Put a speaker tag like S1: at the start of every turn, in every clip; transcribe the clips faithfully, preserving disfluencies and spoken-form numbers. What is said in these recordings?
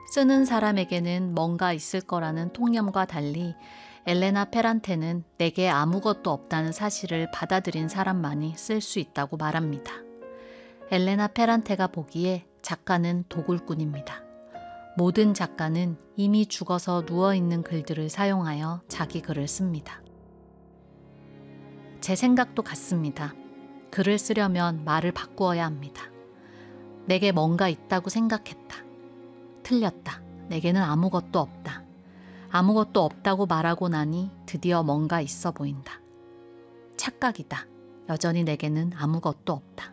S1: 쓰는 사람에게는 뭔가 있을 거라는 통념과 달리 엘레나 페란테는 내게 아무것도 없다는 사실을 받아들인 사람만이 쓸 수 있다고 말합니다. 엘레나 페란테가 보기에 작가는 도굴꾼입니다. 모든 작가는 이미 죽어서 누워있는 글들을 사용하여 자기 글을 씁니다. 제 생각도 같습니다. 글을 쓰려면 말을 바꾸어야 합니다. 내게 뭔가 있다고 생각했다. 틀렸다. 내게는 아무것도 없다. 아무것도 없다고 말하고 나니 드디어 뭔가 있어 보인다. 착각이다. 여전히 내게는 아무것도 없다.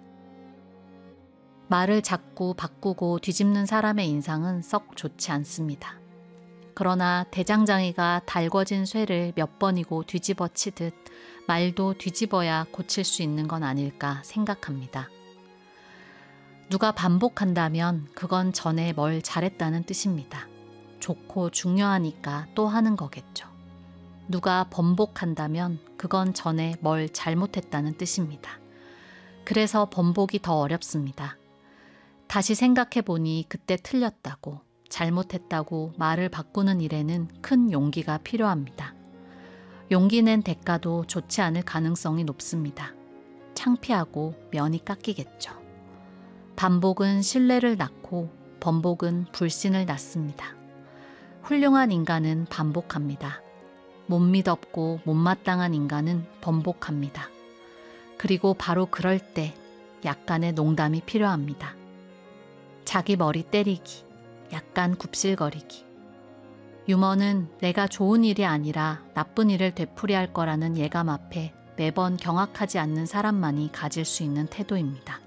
S1: 말을 자꾸 바꾸고 뒤집는 사람의 인상은 썩 좋지 않습니다. 그러나 대장장이가 달궈진 쇠를 몇 번이고 뒤집어 치듯 말도 뒤집어야 고칠 수 있는 건 아닐까 생각합니다. 누가 반복한다면 그건 전에 뭘 잘했다는 뜻입니다. 좋고 중요하니까 또 하는 거겠죠. 누가 번복한다면 그건 전에 뭘 잘못했다는 뜻입니다. 그래서 번복이 더 어렵습니다. 다시 생각해보니 그때 틀렸다고, 잘못했다고 말을 바꾸는 일에는 큰 용기가 필요합니다. 용기 낸 대가도 좋지 않을 가능성이 높습니다. 창피하고 면이 깎이겠죠. 반복은 신뢰를 낳고 번복은 불신을 낳습니다. 훌륭한 인간은 반복합니다. 못 믿었고 못마땅한 인간은 번복합니다. 그리고 바로 그럴 때 약간의 농담이 필요합니다. 자기 머리 때리기, 약간 굽실거리기. 유머는 내가 좋은 일이 아니라 나쁜 일을 되풀이할 거라는 예감 앞에 매번 경악하지 않는 사람만이 가질 수 있는 태도입니다.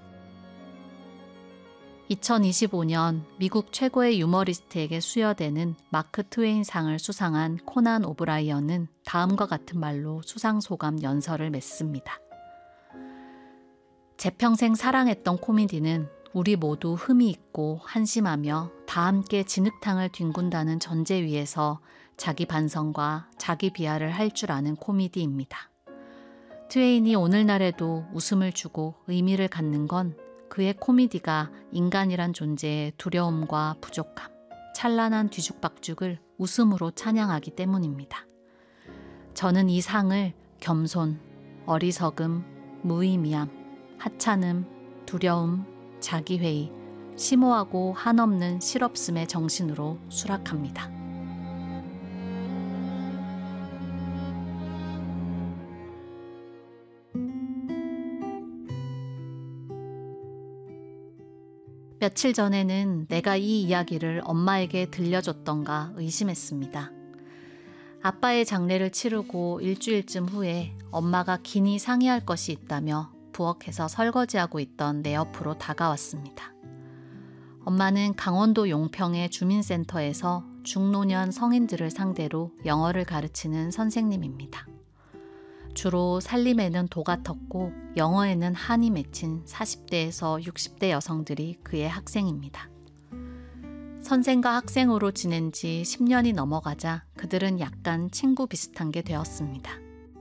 S1: 이천이십오 년 미국 최고의 유머리스트에게 수여되는 마크 트웨인 상을 수상한 코난 오브라이언은 다음과 같은 말로 수상소감 연설을 맺습니다. 제 평생 사랑했던 코미디는 우리 모두 흠이 있고 한심하며 다 함께 진흙탕을 뒹군다는 전제 위에서 자기 반성과 자기 비하를 할 줄 아는 코미디입니다. 트웨인이 오늘날에도 웃음을 주고 의미를 갖는 건 그의 코미디가 인간이란 존재의 두려움과 부족함, 찬란한 뒤죽박죽을 웃음으로 찬양하기 때문입니다. 저는 이 상을 겸손, 어리석음, 무의미함, 하찮음, 두려움, 자기회의, 심오하고 한없는 실없음의 정신으로 수락합니다. 며칠 전에는 내가 이 이야기를 엄마에게 들려줬던가 의심했습니다. 아빠의 장례를 치르고 일주일쯤 후에 엄마가 긴히 상의할 것이 있다며 부엌에서 설거지하고 있던 내 옆으로 다가왔습니다. 엄마는 강원도 용평의 주민센터에서 중노년 성인들을 상대로 영어를 가르치는 선생님입니다. 주로 살림에는 도가 텄고 영어에는 한이 맺힌 사십 대에서 육십 대 여성들이 그의 학생입니다. 선생과 학생으로 지낸 지 십 년이 넘어가자 그들은 약간 친구 비슷한 게 되었습니다.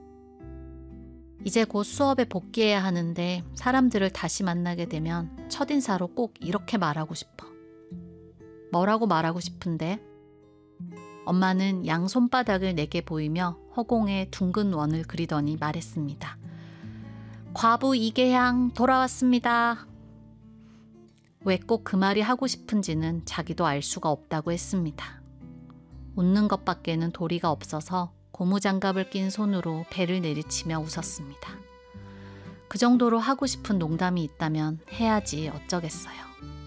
S1: 이제 곧 수업에 복귀해야 하는데 사람들을 다시 만나게 되면 첫인사로 꼭 이렇게 말하고 싶어. 뭐라고 말하고 싶은데? 엄마는 양 손바닥을 내게 보이며 허공에 둥근 원을 그리더니 말했습니다. 과부 이계향 돌아왔습니다. 왜 꼭 그 말이 하고 싶은지는 자기도 알 수가 없다고 했습니다. 웃는 것밖에는 도리가 없어서 고무장갑을 낀 손으로 배를 내리치며 웃었습니다. 그 정도로 하고 싶은 농담이 있다면 해야지 어쩌겠어요.